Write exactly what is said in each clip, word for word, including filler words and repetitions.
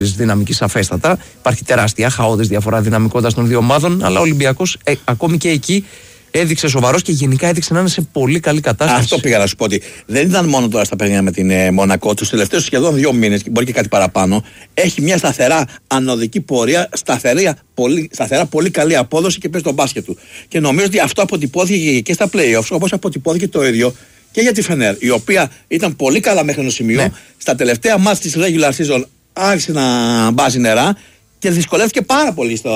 δυναμική σαφέστατα. Υπάρχει τεράστια χαόδης διαφορά δυναμικότητας των δύο ομάδων, αλλά ο Ολυμπιακός ε, ακόμη και εκεί έδειξε σοβαρός και γενικά έδειξε να είναι σε πολύ καλή κατάσταση. Αυτό πήγα να σου πω, ότι δεν ήταν μόνο τώρα στα παιχνίδια με την ε, Μονακό, τους τελευταίους σχεδόν δύο μήνες, μπορεί και κάτι παραπάνω. Έχει μια σταθερά ανωδική πορεία, σταθερά πολύ, σταθερά πολύ καλή απόδοση και παίζει τον μπάσκετ του. Και νομίζω ότι αυτό αποτυπώθηκε και στα playoffs, όπως αποτυπώθηκε το ίδιο και για τη Φενέρ, η οποία ήταν πολύ καλά μέχρι ένα σημείο. Ναι. Στα τελευταία μάτς της regular season άρχισε να μπάζει νερά και δυσκολεύτηκε πάρα πολύ στο.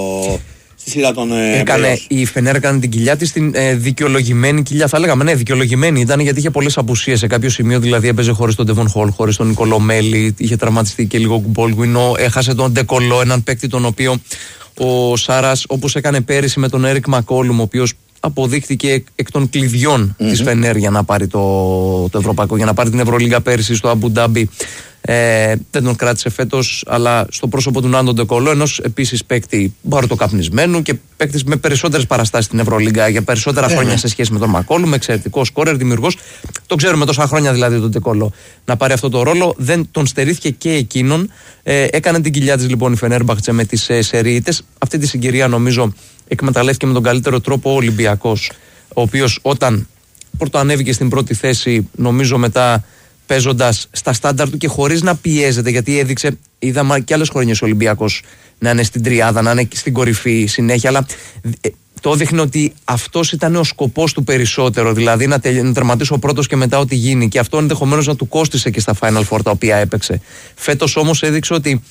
Στη σειρά των έκανε, η Φενέρ έκανε την κοιλιά της στην ε, δικαιολογημένη κοιλιά. Θα λέγαμε ναι, δικαιολογημένη ήταν γιατί είχε πολλές απουσίες σε κάποιο σημείο. Δηλαδή έπαιζε χωρίς τον Ντεβον Χολ, χωρίς τον Νικολό Μέλι, είχε τραυματιστεί και λίγο Γκουμπόλγουινο. Έχασε τον Ντεκολό, έναν παίκτη τον οποίο ο Σάρας, όπως έκανε πέρυσι με τον Έρικ Μακόλουμ, ο οποίος αποδείχθηκε εκ των κλειδιών mm-hmm. της Φενέρ για να πάρει το, το ευρωπαϊκό, για να πάρει την Ευρωλίγκα πέρυσι στο Αμπουντάμπι. Ε, δεν τον κράτησε φέτος, αλλά στο πρόσωπο του Νάντο Ντεκολό, ενός επίσης παίκτη μπαρτοκαπνισμένου και παίκτης με περισσότερες παραστάσεις στην Ευρωλίγκα για περισσότερα yeah. χρόνια σε σχέση με τον Μακόλουμ, εξαιρετικό σκόρερ, δημιουργός. Το ξέρουμε τόσα χρόνια δηλαδή τον Ντεκολό να πάρει αυτό το ρόλο. Δεν τον στερήθηκε και εκείνον. Ε, έκανε την κοιλιά της λοιπόν η Φενέρμπαχτσε με τις ε, σερίητες. Αυτή τη συγκυρία νομίζω εκμεταλλεύτηκε με τον καλύτερο τρόπο ο Ολυμπιακός, ο οποίος όταν πρωτοανέβηκε στην πρώτη θέση, νομίζω μετά παίζοντας στα στάνταρ του και χωρίς να πιέζεται, γιατί έδειξε, είδαμε και άλλες χρονιές ο Ολυμπιακός να είναι στην τριάδα, να είναι στην κορυφή συνέχεια, αλλά το έδειχνε ότι αυτός ήταν ο σκοπός του περισσότερο, δηλαδή να, τελ, να τερματίσει ο πρώτος και μετά ό,τι γίνει, και αυτό ενδεχομένως να του κόστισε και στα Final Four τα οποία έπαιξε. Φέτος όμως έδειξε ότι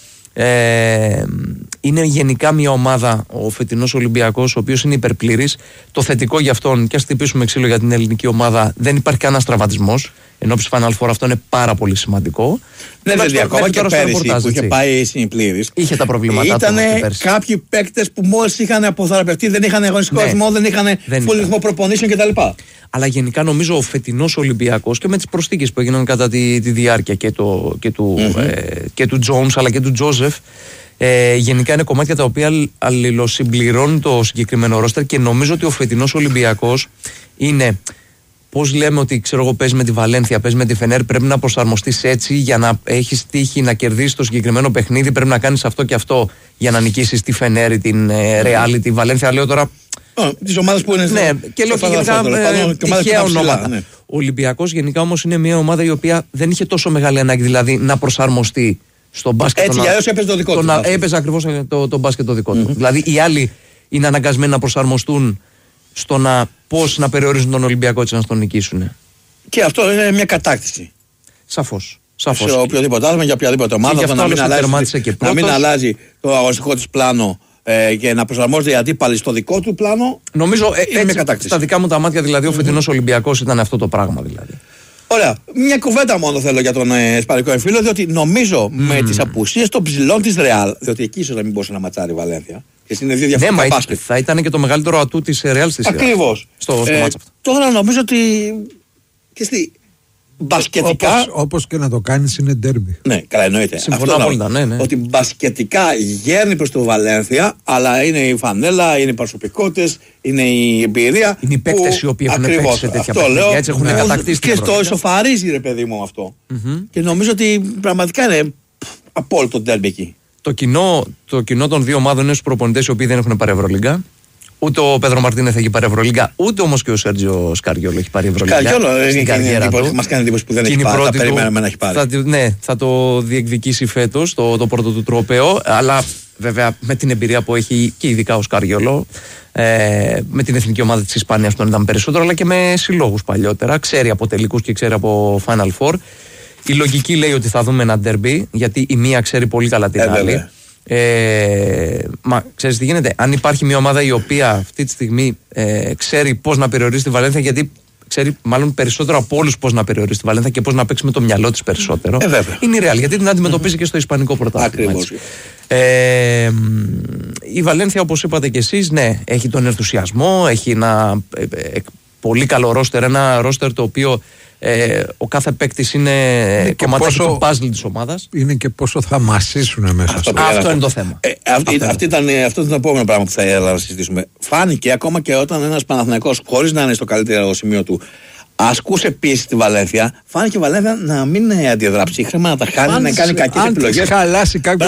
Ε, είναι γενικά μια ομάδα, ο φετινός Ολυμπιακός, ο οποίος είναι υπερπλήρης. Το θετικό για αυτόν, και ας χτυπήσουμε ξύλο για την ελληνική ομάδα, δεν υπάρχει κανένας τραυματισμός. Ενώ ψη Final Four αυτό είναι πάρα πολύ σημαντικό. Ναι, δηλαδή ακόμα και πέρυσι που είχε πάει συνυπλήρης, είχε τα προβλήματά του. Ήταν κάποιοι παίκτες που μόλις είχαν αποθεραπευτεί, δεν είχαν αγωνιστικό ρυθμό, ναι, δεν είχαν full ρυθμό προπονήσεων κτλ. Αλλά γενικά νομίζω ο φετινός Ολυμπιακός και με τις προσθήκες που έγιναν κατά τη, τη διάρκεια και, το, και του, mm-hmm. ε, και του Jones αλλά και του Τζόζεφ, ε, γενικά είναι κομμάτια τα οποία αλληλοσυμπληρώνουν το συγκεκριμένο ρόστερ, και νομίζω ότι ο φετινός Ολυμπιακός είναι, πώς λέμε ότι ξέρω εγώ παίζει με τη Βαλένθια, παίζει με τη Φενέρ, πρέπει να προσαρμοστείς έτσι για να έχεις τύχη να κερδίσεις το συγκεκριμένο παιχνίδι, πρέπει να κάνεις αυτό και αυτό για να νικήσεις τη Φενέρ, την Real, τη Βαλένθια, λέω τώρα. Τις ομάδες που είναι. Ναι, και λέω και γενικά τυχαία ονόματα. Ναι. Ο Ολυμπιακός γενικά όμως είναι μια ομάδα η οποία δεν είχε τόσο μεγάλη ανάγκη δηλαδή να προσαρμοστεί στο μπάσκετ. Έτσι, για έπαιζε το δικό του. Έπαιζε ακριβώς το, το μπάσκετ το δικό του. Mm-hmm. Δηλαδή οι άλλοι είναι αναγκασμένοι να προσαρμοστούν στο να πώς να περιορίζουν τον Ολυμπιακό έτσι να τον νικήσουν. Και αυτό είναι μια κατάκτηση. Σαφώς. Σαφώς. Σε οποιοδήποτε άλλο, για οποιαδήποτε ομάδα, να μην, αλλάζει, να μην αλλάζει το αγωνιστικό της πλάνο ε, και να προσαρμόζεται οι αντίπαλοι στο δικό του πλάνο. Νομίζω ε, είναι μια κατάκτηση. Στα δικά μου τα μάτια δηλαδή ο φετινός mm-hmm. Ολυμπιακός ήταν αυτό το πράγμα δηλαδή. Ωραία. Μια κουβέντα μόνο θέλω για τον ε, Ισπανικό εμφύλιο, διότι νομίζω mm. με τις απουσίες των ψηλών της Ρεάλ, διότι εκεί ίσως να μην μπορούσε να ματσάρει η Βαλένθια. Και είναι δύο διαφορετικά ναι, μπάσκετ. Θα ήταν και το μεγαλύτερο ατού της Ρεάλ στη σειρά. Ακριβώς. Στο, στο ε, μάτσα αυτό. Τώρα νομίζω ότι. Και στη. Μπασκετικά. Όπως, όπως και να το κάνεις είναι ντέρμπι. Ναι, καλά, εννοείται. Συμφωνώ απόλυτα, ναι, ναι. Ότι μπασκετικά γέρνει προς το Βαλένθια, αλλά είναι η φανέλα, είναι οι προσωπικότητες, είναι η εμπειρία. Είναι οι παίκτες οι οποίοι έχουν παίξει σε τέτοια παιχνίδια. Έτσι έχουν κατακτήσει. Και στο ισοφαρίζει, ρε παιδί μου, αυτό. Mm-hmm. Και νομίζω ότι πραγματικά είναι απόλυτο ντέρμπι εκεί. Το κοινό, το κοινό των δύο ομάδων είναι στους προπονητές οι οποίοι δεν έχουν πάρει Ευρωλίγκα. Ούτε ο Πέδρο Μαρτίνεθ έχει πάρει Ευρωλίγκα, ούτε όμως και ο Σέρτζιο Σκαριόλο έχει πάρει Ευρωλίγκα. Σκαριόλο στην καριέρα του. Μας κάνει εντύπωση που δεν έχει πάρει. Θα περιμένουμε να έχει πάρει. Θα, ναι, θα το διεκδικήσει φέτος το, το πρώτο του τρόπαιο. Αλλά βέβαια με την εμπειρία που έχει και ειδικά ο Σκαριόλο, ε, με την εθνική ομάδα της Ισπανίας τον είδαμε περισσότερο, αλλά και με συλλόγους παλιότερα. Ξέρει από τελικούς και ξέρει από Final Four. Η λογική λέει ότι θα δούμε ένα ντερμπι, γιατί η μία ξέρει πολύ καλά την άλλη. Ε, μα ξέρεις τι γίνεται, αν υπάρχει μια ομάδα η οποία αυτή τη στιγμή ε, ξέρει πώς να περιορίσει τη Βαλένθια, γιατί ξέρει μάλλον περισσότερο από όλους πώς να περιορίσει τη Βαλένθια και πώς να παίξει με το μυαλό της περισσότερο, ε, είναι η Real, γιατί την αντιμετωπίζει mm-hmm. και στο Ισπανικό πρωτάθλημα. Ε, η Βαλένθια, όπως είπατε κι εσείς, ναι, έχει τον ενθουσιασμό, έχει ένα ε, ε, πολύ καλό ρόστερ, ένα ρόστερ το οποίο Ε, ο κάθε παίκτης είναι, είναι κομμάτι του παζλ της ομάδας. Είναι και πόσο θα μασίσουν μέσα αυτό. Αυτό, αυτό είναι το θέμα. Ε, αυτή, αυτό, αυτή ήταν, αυτό ήταν το επόμενο πράγμα που θα ήθελα να συζητήσουμε. Φάνηκε ακόμα και όταν ένας Παναθηναϊκός, χωρίς να είναι στο καλύτερο σημείο του, ασκούσε πίεση στη Βαλένθια, φάνηκε η Βαλένθια να μην αντιδράψει. Είχαμε να τα χάνει, να κάνει κακές επιλογές. Αν χαλάσει κάποιο